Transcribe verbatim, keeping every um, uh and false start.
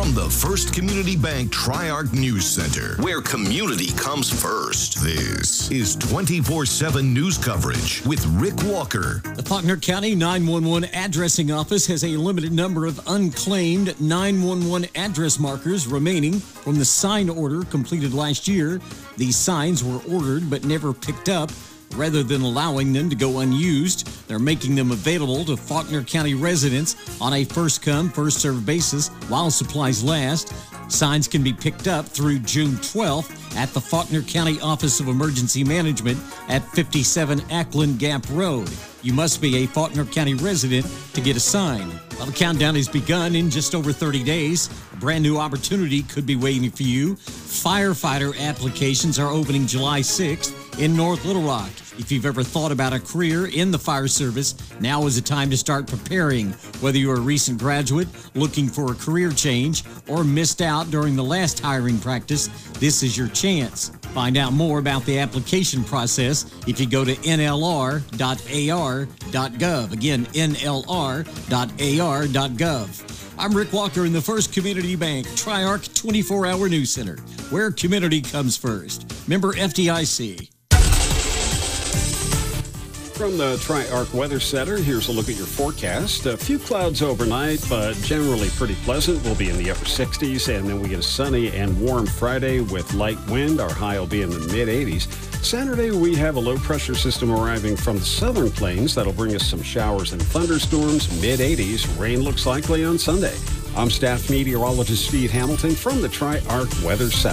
From the First Community Bank Tri-Arc News Center, where community comes first, this is twenty-four seven news coverage with Rick Walker. The Faulkner County nine one one Addressing Office has a limited number of unclaimed nine one one address markers remaining from the sign order completed last year. These signs were ordered but never picked up. Rather than allowing them to go unused, they're making them available to Faulkner County residents on a first-come, first-served basis while supplies last. Signs can be picked up through June twelfth at the Faulkner County Office of Emergency Management at fifty-seven Ackland Gap Road. You must be a Faulkner County resident to get a sign. Well, the countdown has begun in just over thirty days. A brand new opportunity could be waiting for you. Firefighter applications are opening July sixth in North Little Rock. If you've ever thought about a career in the fire service, now is the time to start preparing. Whether you're a recent graduate looking for a career change or missed out during the last hiring practice, this is your chance. Find out more about the application process if you go to N L R dot A R dot gov. Again, N L R dot A R dot gov. I'm Rick Walker in the First Community Bank Tri-Arc twenty-four hour News Center, where community comes first. Member F D I C. From the Tri-Arc Weather Center, here's a look at your forecast. A few clouds overnight, but generally pretty pleasant. We'll be in the upper sixties, and then we get a sunny and warm Friday with light wind. Our high will be in the mid eighties. Saturday, we have a low-pressure system arriving from the southern plains. That'll bring us some showers and thunderstorms, mid eighties. Rain looks likely on Sunday. I'm staff meteorologist Steve Hamilton from the Tri-Arc Weather Center.